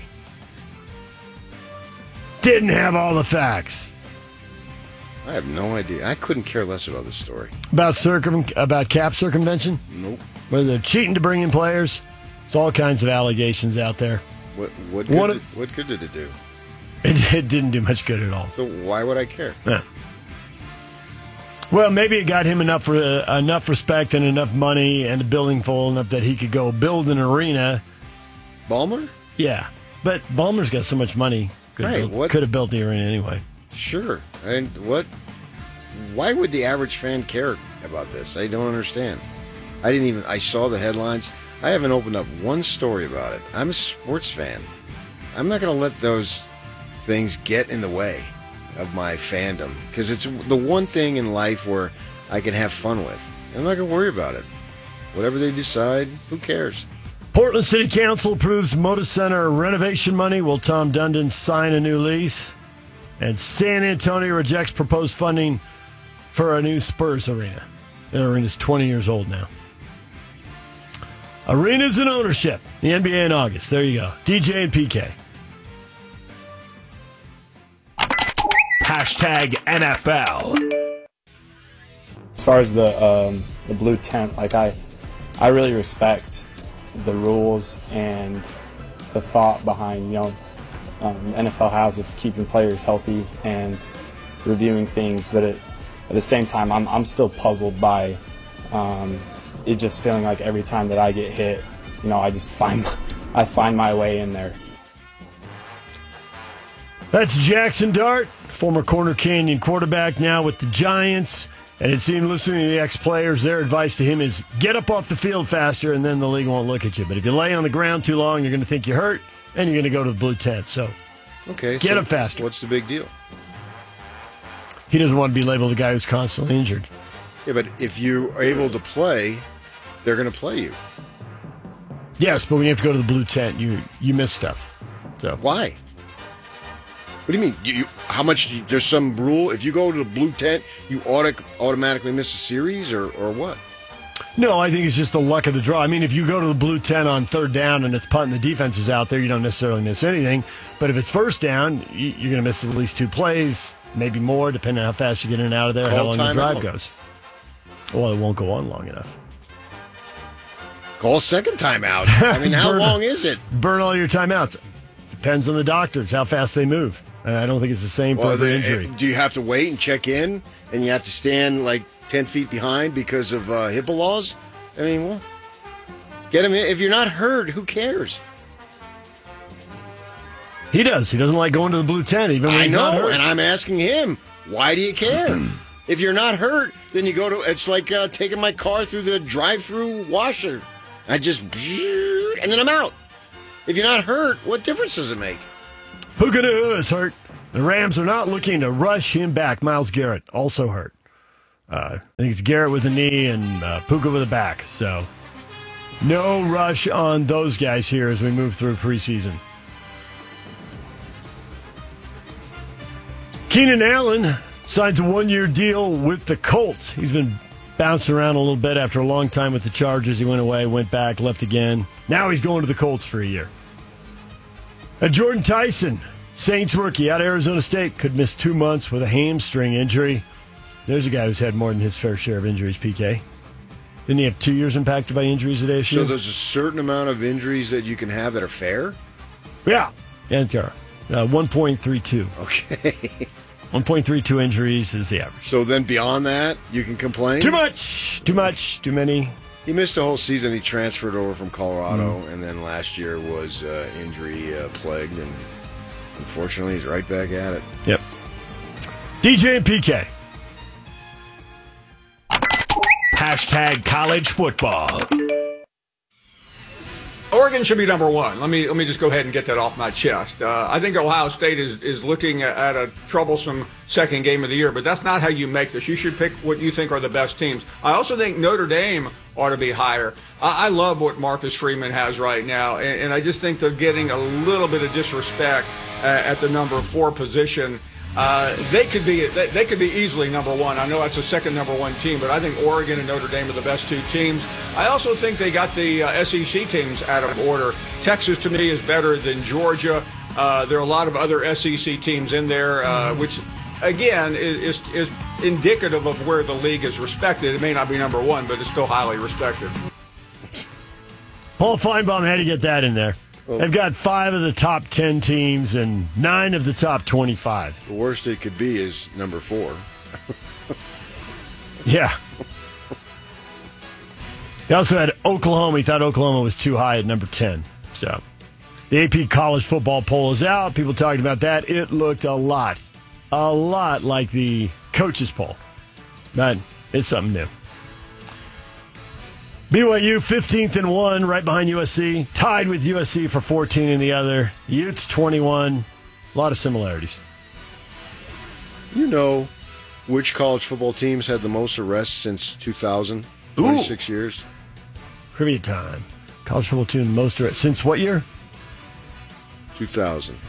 Speaker 1: didn't have all the facts.
Speaker 2: I have no idea. I couldn't care less about this story.
Speaker 1: About cap circumvention?
Speaker 2: Nope.
Speaker 1: Whether they're cheating to bring in players. There's all kinds of allegations out there.
Speaker 2: What good did it do?
Speaker 1: It didn't do much good at all.
Speaker 2: So why would I care?
Speaker 1: Yeah. Well, maybe it got him enough respect and enough money and a building full enough that he could go build an arena.
Speaker 2: Ballmer?
Speaker 1: Yeah. But Ballmer's got so much money. Could have built the arena anyway.
Speaker 2: Sure. And why would the average fan care about this? I don't understand. I saw the headlines. I haven't opened up one story about it. I'm a sports fan. I'm not going to let those things get in the way of my fandom because it's the one thing in life where I can have fun with. I'm not going to worry about it. Whatever they decide, who cares?
Speaker 1: Portland City Council approves Moda Center renovation money. Will Tom Dundon sign a new lease? And San Antonio rejects proposed funding for a new Spurs arena. Their arena's 20 years old now. Arenas and ownership. The NBA in August. There you go. DJ and PK.
Speaker 13: Hashtag NFL.
Speaker 15: As far as the blue tent, I really respect the rules and the thought behind NFL has of keeping players healthy and reviewing things, but at the same time, I'm still puzzled by it just feeling like every time that I get hit, I find my way in there.
Speaker 1: That's Jackson Dart, former Corner Canyon quarterback, now with the Giants. And it seemed, listening to the ex-players, their advice to him is get up off the field faster and then the league won't look at you. But if you lay on the ground too long, you're going to think you're hurt and you're going to go to the blue tent. So get up faster.
Speaker 2: What's the big deal?
Speaker 1: He doesn't want to be labeled the guy who's constantly injured.
Speaker 2: Yeah, but if you are able to play, they're going to play you.
Speaker 1: Yes, but when you have to go to the blue tent, you miss stuff. So
Speaker 2: why? What do you mean? How much? There's some rule. If you go to the blue tent, you automatically miss a series, or what?
Speaker 1: No, I think it's just the luck of the draw. I mean, if you go to the blue tent on third down and it's punt and the defense is out there, you don't necessarily miss anything. But if it's first down, you're going to miss at least 2 plays, maybe more, depending on how fast you get in and out of there, how long the drive goes. Well, it won't go on long enough.
Speaker 2: Call a second timeout. I mean, how long is it?
Speaker 1: Burn all your timeouts. Depends on the doctors, how fast they move. I don't think it's the same for every injury.
Speaker 2: Do you have to wait and check in, and you have to stand like 10 feet behind because of HIPAA laws? I mean, well, get him in. If you're not hurt, who cares?
Speaker 1: He does. He doesn't like going to the blue tent, even when he's not hurt.
Speaker 2: And I'm asking him, why do you care? If you're not hurt, then you go to, it's like taking my car through the drive-through washer. I just, and then I'm out. If you're not hurt, what difference does it make?
Speaker 1: Puka Nacua is hurt. The Rams are not looking to rush him back. Myles Garrett also hurt. I think it's Garrett with a knee and Puka with a back. So no rush on those guys here as we move through preseason. Keenan Allen signs a 1-year deal with the Colts. He's been bouncing around a little bit after a long time with the Chargers. He went away, went back, left again. Now he's going to the Colts for a year. Jordan Tyson Saints rookie out of Arizona State could miss 2 months with a hamstring injury. There's a guy who's had more than his fair share of injuries, PK. Didn't he have 2 years impacted by injuries at ASU?
Speaker 2: So there's a certain amount of injuries that you can have that are fair?
Speaker 1: Yeah. 1.32.
Speaker 2: Okay.
Speaker 1: 1.32 injuries is the average.
Speaker 2: So then beyond that, you can complain?
Speaker 1: Too much. Too many.
Speaker 2: He missed a whole season. He transferred over from Colorado, and then last year was injury plagued, and unfortunately, he's right back at it.
Speaker 1: Yep. DJ and PK.
Speaker 13: Hashtag college football.
Speaker 16: Oregon should be number one. Let me just go ahead and get that off my chest. I think Ohio State is looking at a troublesome second game of the year, but that's not how you make this. You should pick what you think are the best teams. I also think Notre Dame ought to be higher. I love what Marcus Freeman has right now, and I just think they're getting a little bit of disrespect at the number 4 position. They could be easily number one. I know that's the second number one team, but I think Oregon and Notre Dame are the best 2 teams. I also think they got the SEC teams out of order. Texas, to me, is better than Georgia. There are a lot of other SEC teams in there, which, again, is indicative of where the league is respected. It may not be number one, but it's still highly respected.
Speaker 1: Paul Feinbaum had to get that in there. They've got 5 of the top 10 teams and 9 of the top 25.
Speaker 2: The worst it could be is number 4.
Speaker 1: Yeah. He also had Oklahoma. He thought Oklahoma was too high at number 10. So the AP college football poll is out. People talking about that. It looked a lot like the coaches poll. But it's something new. BYU 15th and 1, right behind USC. Tied with USC for 14 in the other. Utes 21. A lot of similarities.
Speaker 2: You know which college football teams had the most arrests since 2000? 26 years.
Speaker 1: Trivia time. College football team the most arrests. Since what year?
Speaker 2: 2000.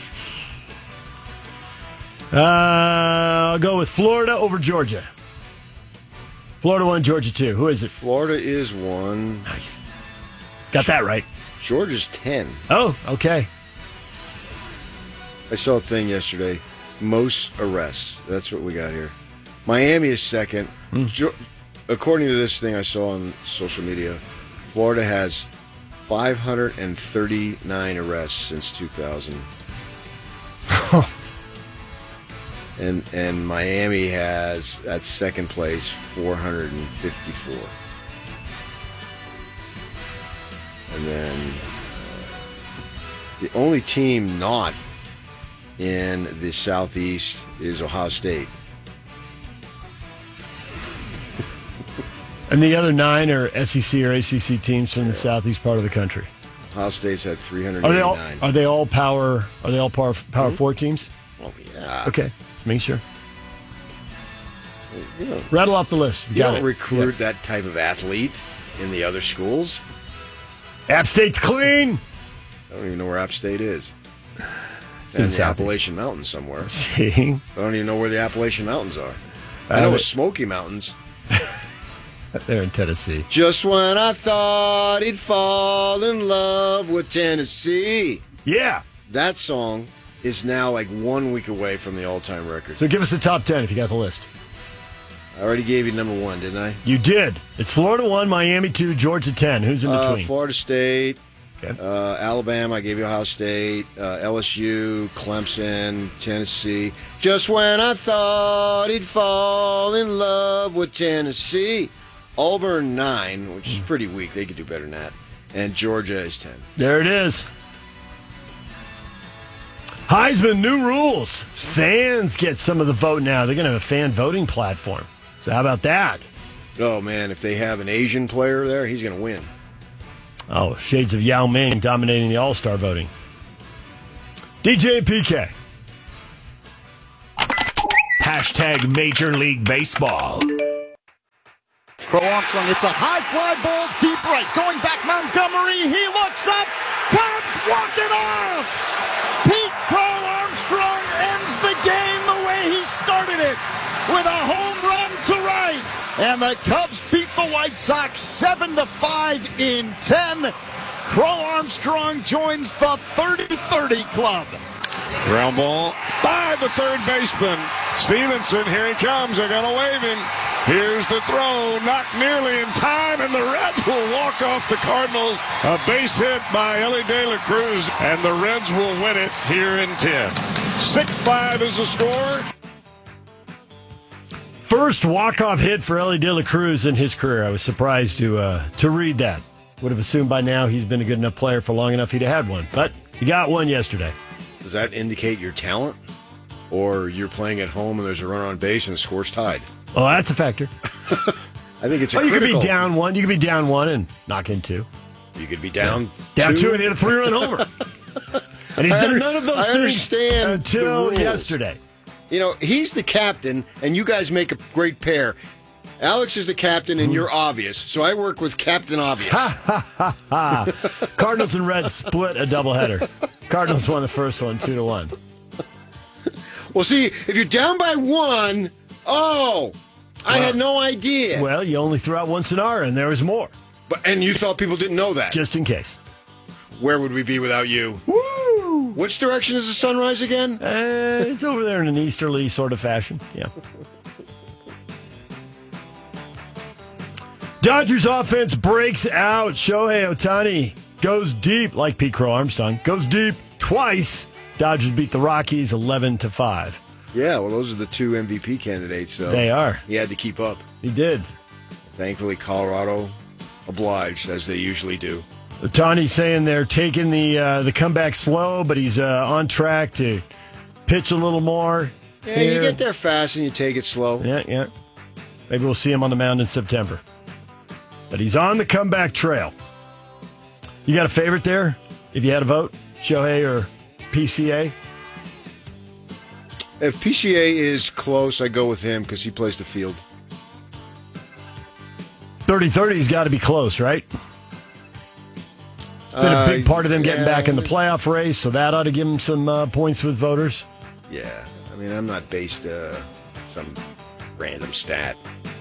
Speaker 1: I'll go with Florida over Georgia. Florida 1, Georgia 2. Who is it?
Speaker 2: Florida is 1.
Speaker 1: Nice. Got that right.
Speaker 2: Georgia's 10.
Speaker 1: Oh, okay.
Speaker 2: I saw a thing yesterday. Most arrests. That's what we got here. Miami is second. According to this thing I saw on social media, Florida has 539 arrests since 2000. And Miami has, at second place, 454. And then the only team not in the Southeast is Ohio State.
Speaker 1: And the other 9 are SEC or ACC teams from the southeast part of the country.
Speaker 2: Ohio State's had 389.
Speaker 1: Are they all power 4 teams?
Speaker 2: Oh, yeah.
Speaker 1: Okay. Just make sure.
Speaker 2: You know,
Speaker 1: rattle off the list.
Speaker 2: You don't recruit that type of athlete in the other schools.
Speaker 1: App State's clean.
Speaker 2: I don't even know where App State is.
Speaker 1: It's in
Speaker 2: the Appalachian Mountains somewhere.
Speaker 1: See?
Speaker 2: I don't even know where the Appalachian Mountains are. I know it's Smoky Mountains.
Speaker 1: They're in Tennessee.
Speaker 2: Just when I thought he'd fall in love with Tennessee.
Speaker 1: Yeah.
Speaker 2: That song is now like 1 week away from the all-time record.
Speaker 1: So give us the top 10 if you got the list.
Speaker 2: I already gave you number 1, didn't I?
Speaker 1: You did. It's Florida 1, Miami 2, Georgia 10. Who's in between?
Speaker 2: Florida State,
Speaker 1: okay.
Speaker 2: Alabama, I gave you Ohio State, LSU, Clemson, Tennessee. Just when I thought he'd fall in love with Tennessee. Auburn 9, which is pretty weak. They could do better than that. And Georgia is 10.
Speaker 1: There it is. Heisman, new rules. Fans get some of the vote now. They're going to have a fan voting platform. So how about that?
Speaker 2: Oh, man, if they have an Asian player there, he's going to win.
Speaker 1: Oh, shades of Yao Ming dominating the All-Star voting. DJ and PK.
Speaker 13: Hashtag Major League Baseball.
Speaker 17: Crow Armstrong, it's a high fly ball, deep right. Going back, Montgomery, he looks up. Cubs walk it off. Pete Crow Armstrong ends the game the way he started it, with a home run to right. And the Cubs beat the White Sox 7-5 in 10. Crow Armstrong joins the 30-30 club. Ground ball by the third baseman. Stevenson, here he comes. They're going to wave him. Here's the throw, not nearly in time, and the Reds will walk off the Cardinals. A base hit by Ellie De La Cruz, and the Reds will win it here in 10. 6-5 is the score.
Speaker 1: First walk-off hit for Ellie De La Cruz in his career. I was surprised to read that. Would have assumed by now he's been a good enough player for long enough he'd have had one, but he got one yesterday.
Speaker 2: Does that indicate your talent? Or you're playing at home and there's a runner on base and the score's tied?
Speaker 1: Oh, that's a factor.
Speaker 2: I think it's
Speaker 1: you could be down one. You could be down one and knock in two.
Speaker 2: You could be down
Speaker 1: two and hit a 3-run homer. And he's done none of those things
Speaker 2: understand
Speaker 1: until yesterday.
Speaker 2: You know, he's the captain, and you guys make a great pair. Alex is the captain, and you're obvious. So I work with Captain Obvious.
Speaker 1: Cardinals and Reds split a doubleheader. Cardinals won the first one 2-1.
Speaker 2: Well, see, if you're down by one, I had no idea.
Speaker 1: Well, you only threw out one Sonara, and there was more.
Speaker 2: And you thought people didn't know that?
Speaker 1: Just in case.
Speaker 2: Where would we be without you?
Speaker 1: Woo!
Speaker 2: Which direction is the sunrise again?
Speaker 1: It's over there in an easterly sort of fashion. Yeah. Dodgers offense breaks out. Shohei Ohtani goes deep, like Pete Crow Armstrong. Goes deep twice. Dodgers beat the Rockies 11-5.
Speaker 2: Yeah, well, those are the two MVP candidates. So
Speaker 1: they are.
Speaker 2: He had to keep up.
Speaker 1: He did.
Speaker 2: Thankfully, Colorado obliged, as they usually do.
Speaker 1: Ohtani saying they're taking the comeback slow, but he's on track to pitch a little more.
Speaker 2: Yeah, here. You get there fast and you take it slow.
Speaker 1: Yeah. Maybe we'll see him on the mound in September. But he's on the comeback trail. You got a favorite there? If you had a vote, Shohei or PCA?
Speaker 2: If PCA is close, I go with him because he plays the field.
Speaker 1: 30-30's got to be close, right? It's been a big part of them getting back in the playoff race, so that ought to give them some points with voters.
Speaker 2: Yeah. I mean, I'm not based some random stat.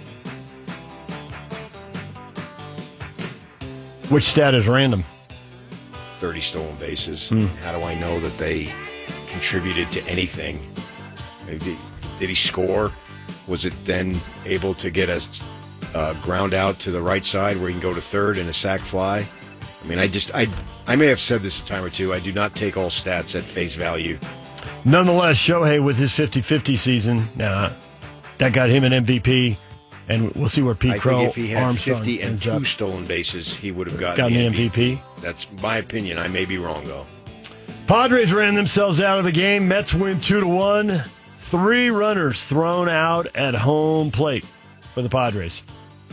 Speaker 1: Which stat is random?
Speaker 2: 30 stolen bases. How do I know that they contributed to anything? Did he score? Was it then able to get a ground out to the right side where he can go to third and a sac fly? I mean, I may have said this a time or two. I do not take all stats at face value.
Speaker 1: Nonetheless, Shohei with his 50-50 season, that got him an MVP. And we'll see where Pete Crow
Speaker 2: Armstrong. I think if he had
Speaker 1: Armstrong
Speaker 2: 50 and 2 stolen bases, he would have gotten
Speaker 1: the MVP.
Speaker 2: That's my opinion. I may be wrong, though.
Speaker 1: Padres ran themselves out of the game. Mets win 2-1. 3 runners thrown out at home plate for the Padres.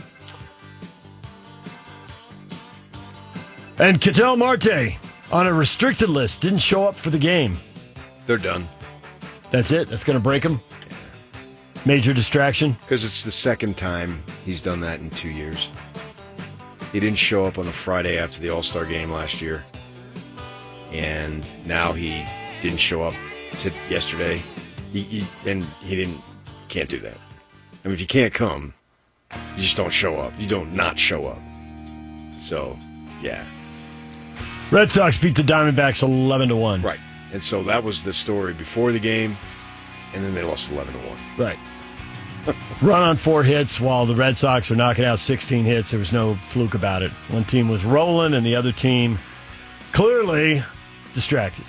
Speaker 1: And Ketel Marte on a restricted list didn't show up for the game.
Speaker 2: They're done.
Speaker 1: That's it? That's going to break them? Major distraction?
Speaker 2: Because it's the second time he's done that in 2 years. He didn't show up on the Friday after the All-Star game last year. And now he didn't show up yesterday. He can't do that. I mean, if you can't come, you just don't show up. You don't not show up. So, yeah.
Speaker 1: Red Sox beat the Diamondbacks 11-1.
Speaker 2: Right. And so that was the story before the game, and then they lost 11-1.
Speaker 1: Right. Run on 4 hits while the Red Sox are knocking out 16 hits. There was no fluke about it. One team was rolling, and the other team clearly distracted.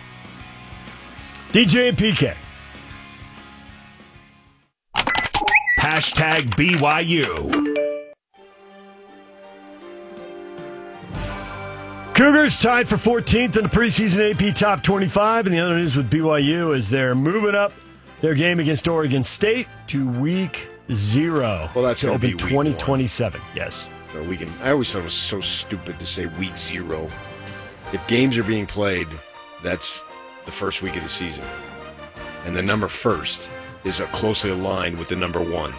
Speaker 1: DJ and PK.
Speaker 13: Hashtag BYU.
Speaker 1: Cougars tied for 14th in the preseason AP Top 25, and the other news with BYU is they're moving up their game against Oregon State to week 0.
Speaker 2: Well, that's going to be
Speaker 1: 2027. Yes.
Speaker 2: So we can. I always thought it was so stupid to say week 0. If games are being played, that's the first week of the season, and the number first is closely aligned with the number 1.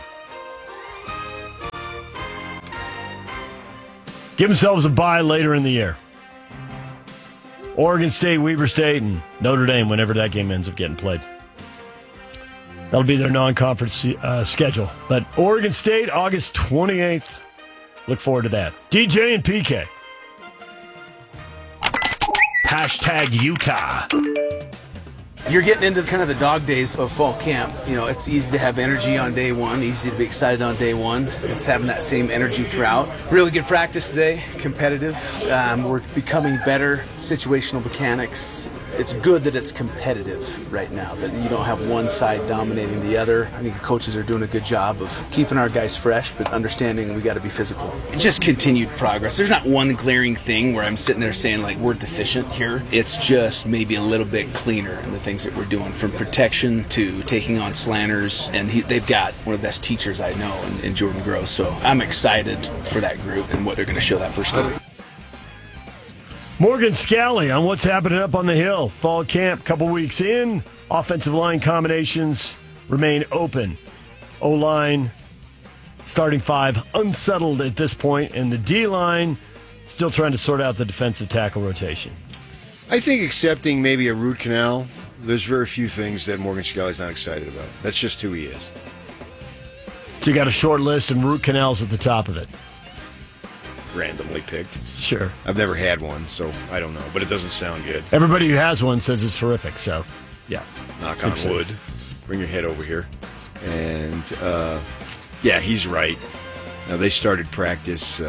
Speaker 1: Give themselves a bye later in the year. Oregon State, Weber State, and Notre Dame whenever that game ends up getting played. That'll be their non-conference schedule. But Oregon State, August 28th. Look forward to that. DJ and PK.
Speaker 13: Hashtag Utah.
Speaker 18: You're getting into kind of the dog days of fall camp. You know, it's easy to have energy on day one, easy to be excited on day one. It's having that same energy throughout. Really good practice today, competitive. We're becoming better, situational mechanics. It's good that it's competitive right now, that you don't have one side dominating the other. I think the coaches are doing a good job of keeping our guys fresh, but understanding we got to be physical. It's just continued progress. There's not one glaring thing where I'm sitting there saying, like, we're deficient here. It's just maybe a little bit cleaner in the things that we're doing, from protection to taking on slanters. And they've got one of the best teachers I know in Jordan Gross. So I'm excited for that group and what they're going to show that first game.
Speaker 1: Morgan Scally on what's happening up on the hill. Fall camp, couple weeks in. Offensive line combinations remain open. O-line, starting five, unsettled at this point. And the D-line, still trying to sort out the defensive tackle rotation.
Speaker 2: I think accepting maybe a root canal, there's very few things that Morgan Scally's not excited about. That's just who he is.
Speaker 1: So you got a short list and root canals at the top of it.
Speaker 2: Randomly picked.
Speaker 1: Sure.
Speaker 2: I've never had one, so I don't know, but it doesn't sound good.
Speaker 1: Everybody who has one says it's horrific, so yeah.
Speaker 2: Knock on wood. Bring your head over here. And, yeah, he's right. Now, they started practice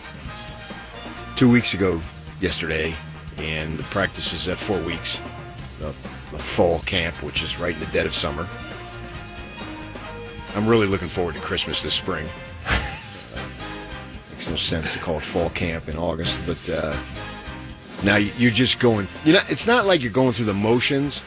Speaker 2: 2 weeks ago yesterday, and the practice is at 4 weeks. The fall camp, which is right in the dead of summer. I'm really looking forward to Christmas this spring. Makes no sense to call it fall camp in August, but now you're just going. It's not like you're going through the motions.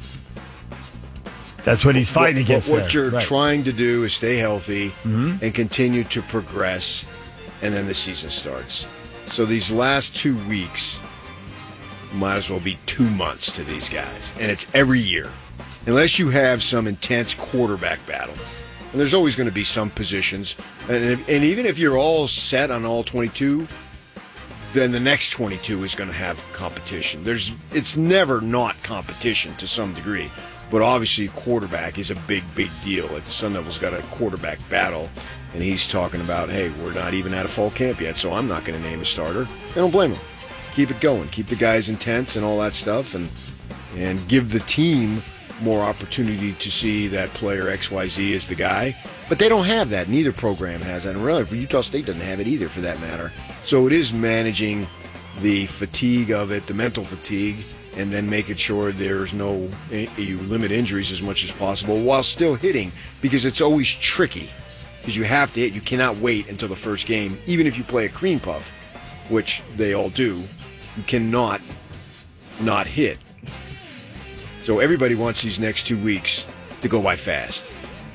Speaker 1: That's what he's fighting against.
Speaker 2: What you're trying to do is stay healthy and continue to progress, and then the season starts. So these last 2 weeks might as well be 2 months to these guys, and it's every year, unless you have some intense quarterback battle. And there's always going to be some positions. And even if you're all set on all 22, then the next 22 is going to have competition. It's never not competition to some degree. But obviously, quarterback is a big, big deal. Like the Sun Devils got a quarterback battle, and he's talking about, hey, we're not even at a fall camp yet, so I'm not going to name a starter. I don't blame him. Keep it going. Keep the guys intense and all that stuff, and give the team more opportunity to see that player XYZ is the guy. But they don't have that. Neither program has that. And really, Utah State doesn't have it either, for that matter. So it is managing the fatigue of it, the mental fatigue, and then making sure you limit injuries as much as possible while still hitting, because it's always tricky. Because you have to hit. You cannot wait until the first game. Even if you play a cream puff, which they all do, you cannot not hit. So everybody wants these next 2 weeks to go by fast.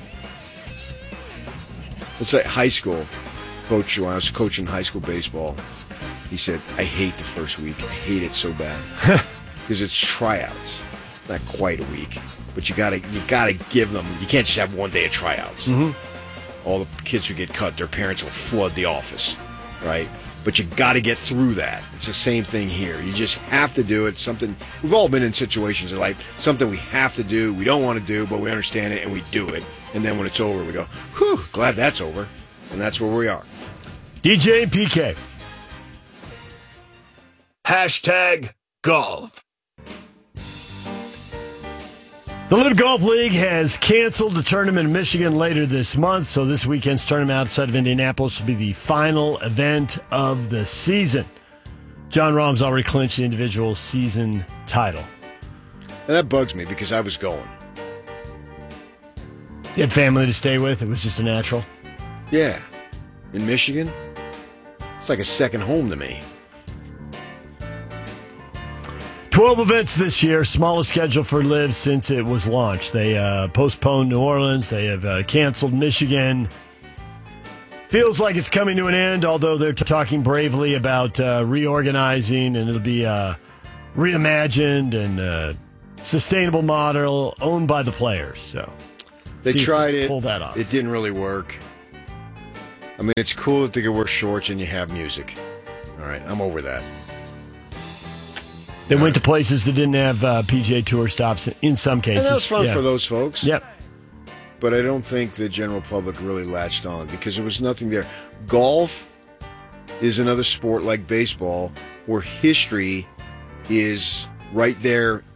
Speaker 2: It's like high school coach. When I was coaching high school baseball, he said, I hate the first week. I hate it so bad. Because it's tryouts. It's not quite a week. But you gotta give them, you can't just have 1 day of tryouts. All the kids who get cut, their parents will flood the office, right? But you got to get through that. It's the same thing here. You just have to do it. Something we've all been in situations in life. Something we have to do. We don't want to do, but we understand it and we do it. And then when it's over, we go, "Whew, glad that's over." And that's where we are.
Speaker 1: DJ and PK.
Speaker 13: #golf.
Speaker 1: The Live Golf League has canceled the tournament in Michigan later this month, so this weekend's tournament outside of Indianapolis will be the final event of the season. John Rahm's already clinched the individual season title.
Speaker 2: And that bugs me because I was going.
Speaker 1: You had family to stay with? It was just a natural?
Speaker 2: Yeah. In Michigan, it's like a second home to me.
Speaker 1: 12 events this year, smallest schedule for Live since it was launched. They postponed New Orleans. They have canceled Michigan. Feels like it's coming to an end, although they're talking bravely about reorganizing, and it'll be reimagined and sustainable model owned by the players. So
Speaker 2: they tried it.
Speaker 1: Pull that off.
Speaker 2: It didn't really work. I mean, it's cool that they can wear shorts and you have music. All right, I'm over that.
Speaker 1: They went to places that didn't have PGA Tour stops in some cases.
Speaker 2: And that was fun for those folks.
Speaker 1: Yep.
Speaker 2: But I don't think the general public really latched on because there was nothing there. Golf is another sport like baseball where history is right there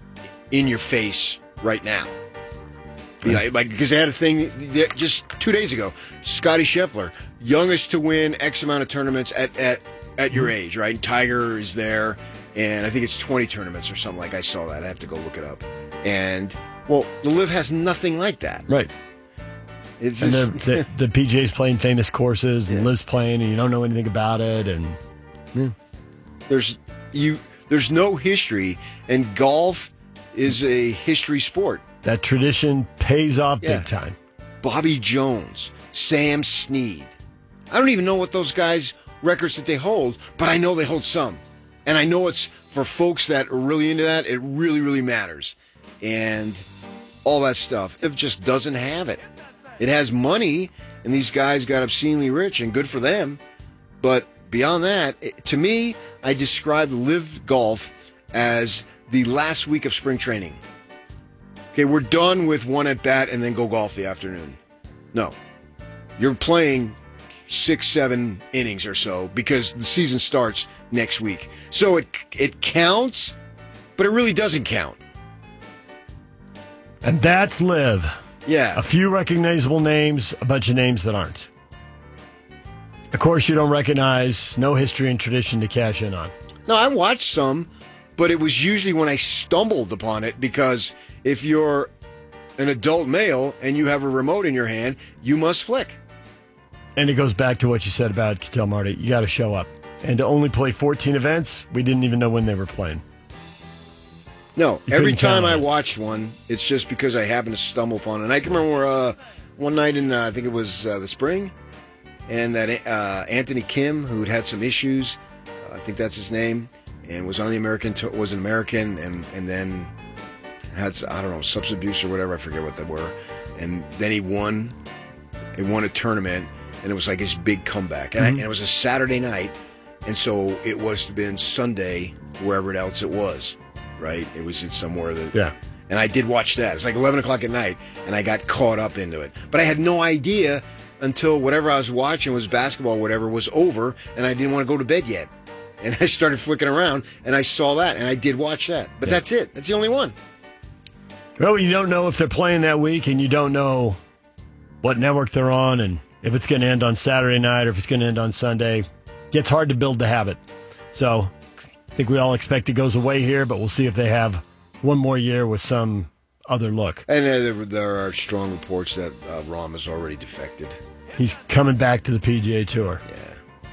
Speaker 2: in your face right now. Because they had a thing just 2 days ago. Scotty Scheffler, youngest to win X amount of tournaments at your age, right? And Tiger is there, and I think it's 20 tournaments or something like. I saw that. I have to go look it up. And well, the LIV has nothing like that,
Speaker 1: right?
Speaker 2: It's
Speaker 1: and
Speaker 2: just,
Speaker 1: the PGA's playing famous courses, and LIV's playing, and you don't know anything about it, and
Speaker 2: there's no history, and golf is a history sport.
Speaker 1: That tradition pays off big time.
Speaker 2: Bobby Jones, Sam Snead. I don't even know what those guys' records that they hold, but I know they hold some. And I know it's for folks that are really into that, it really, really matters. And all that stuff. It just doesn't have it. It has money, and these guys got obscenely rich, and good for them. But beyond that, to me, I describe LIV Golf as the last week of spring training. Okay, we're done with one at bat and then go golf the afternoon. No. You're playing 6-7 innings or so because the season starts next week. So it counts, but it really doesn't count.
Speaker 1: And that's LIV.
Speaker 2: Yeah.
Speaker 1: A few recognizable names, a bunch of names that aren't. Of course, you don't recognize, no history and tradition to cash in on.
Speaker 2: No, I watched some, but it was usually when I stumbled upon it because if you're an adult male and you have a remote in your hand, you must flick.
Speaker 1: And it goes back to what you said about Ketel Marte. You got to show up. And to only play 14 events, we didn't even know when they were playing.
Speaker 2: No,
Speaker 1: You
Speaker 2: every
Speaker 1: couldn't count
Speaker 2: time I
Speaker 1: on it.
Speaker 2: watched one, it's just because I happened to stumble upon it. And I can remember one night in, I think it was the spring, and that Anthony Kim, who had some issues, I think that's his name, and was on the American, was an American, and then had, I don't know, substance abuse or whatever, I forget what they were. And then he won a tournament, and it was like his big comeback. And, and it was a Saturday night, and so it was to been Sunday, wherever else it was, right? It was in somewhere that...
Speaker 1: Yeah.
Speaker 2: And I did watch that. It's like 11 o'clock at night, and I got caught up into it. But I had no idea until whatever I was watching was basketball or whatever was over, and I didn't want to go to bed yet. And I started flicking around, and I saw that, and I did watch that. But that's it. That's the only one.
Speaker 1: Well, you don't know if they're playing that week, and you don't know what network they're on, and if it's going to end on Saturday night or if it's going to end on Sunday. Gets hard to build the habit. So I think we all expect it goes away here, but we'll see if they have one more year with some other look.
Speaker 2: And there are strong reports that Rahm has already defected.
Speaker 1: He's coming back to the PGA Tour. Yeah.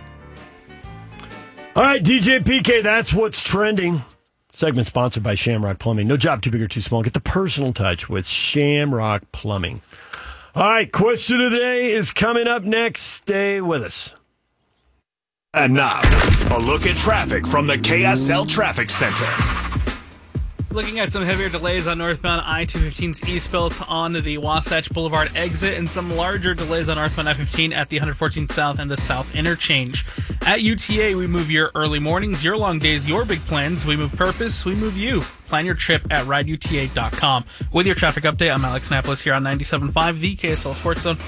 Speaker 1: All right, DJ PK, that's what's trending. Segment sponsored by Shamrock Plumbing. No job too big or too small. Get the personal touch with Shamrock Plumbing. All right, question of the day is coming up next. Stay with us.
Speaker 13: And now, a look at traffic from the KSL Traffic Center.
Speaker 19: Looking at some heavier delays on northbound I-215's eastbound on the Wasatch Boulevard exit and some larger delays on northbound I-15 at the 114 South and the South Interchange. At UTA, we move your early mornings, your long days, your big plans. We move purpose, we move you. Plan your trip at rideuta.com. With your traffic update, I'm Alex Napolis here on 97.5, the KSL Sports Zone.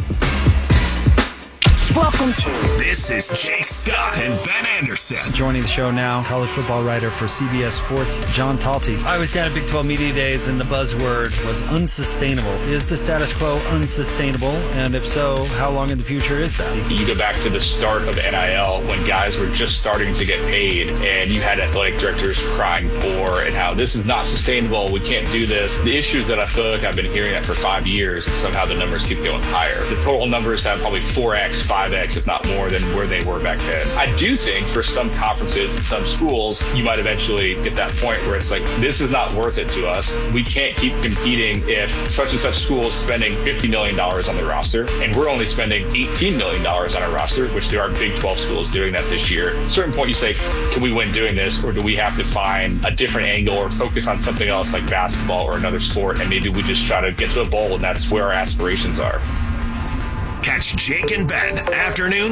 Speaker 13: Welcome to This is Jay Scott and Ben Anderson.
Speaker 20: Joining the show now, college football writer for CBS Sports, John Talty. I was down at Big 12 Media Days, and the buzzword was unsustainable. Is the status quo unsustainable? And if so, how long in the future is that?
Speaker 21: You go back to the start of NIL when guys were just starting to get paid, and you had athletic directors crying poor and how this is not sustainable, we can't do this. The issue is that I feel like I've been hearing that for 5 years, and somehow the numbers keep going higher. The total numbers have probably 4x, 5x, if not more, than where they were back then. I do think for some conferences and some schools, you might eventually get that point where it's like, this is not worth it to us. We can't keep competing if such and such school is spending $50 million on the roster, and we're only spending $18 million on our roster, which there are Big 12 schools doing that this year. At a certain point, you say, can we win doing this, or do we have to find a different angle or focus on something else like basketball or another sport, and maybe we just try to get to a bowl, and that's where our aspirations are.
Speaker 13: Catch Jake and Ben afternoons